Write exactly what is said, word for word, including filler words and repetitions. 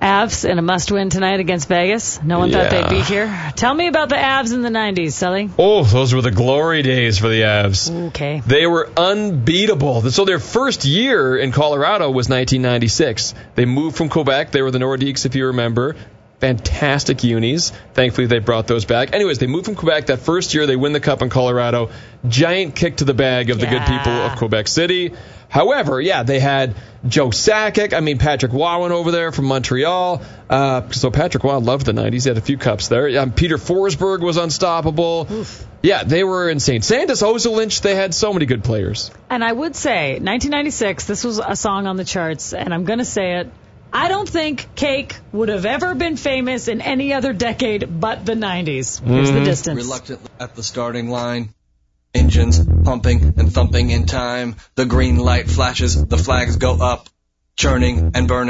Avs in a must-win tonight against Vegas. No one Yeah. thought they'd be here. Tell me about the Avs in the nineties, Sully. Oh, those were the glory days for the Avs. Okay. They were unbeatable. So their first year in Colorado was nineteen ninety-six. They moved from Quebec. They were the Nordiques, if you remember. Fantastic unis. Thankfully, they brought those back. Anyways, they moved from Quebec. That first year, they win the Cup in Colorado. Giant kick to the bag of the Yeah. good people of Quebec City. However, yeah, they had Joe Sakic. I mean, Patrick Waugh went over there from Montreal. Uh, so Patrick Waugh loved the nineties. He had a few cups there. Um, Peter Forsberg was unstoppable. Oof. Yeah, they were insane. Sandis Ozolinsh, they had so many good players. And I would say, nineteen ninety-six, this was a song on the charts, and I'm going to say it. I don't think Cake would have ever been famous in any other decade but the nineties. Here's Mm-hmm. the distance. Reluctantly at the starting line. Engines pumping and thumping in time. The green light flashes, the flags go up, churning and burning.